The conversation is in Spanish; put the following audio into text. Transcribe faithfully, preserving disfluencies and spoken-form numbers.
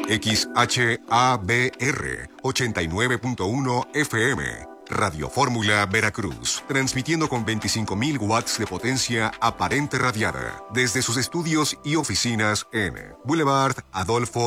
X H A B R ochenta y nueve punto uno F M. Radio Fórmula Veracruz, transmitiendo con veinticinco mil watts de potencia aparente radiada desde sus estudios y oficinas en Boulevard Adolfo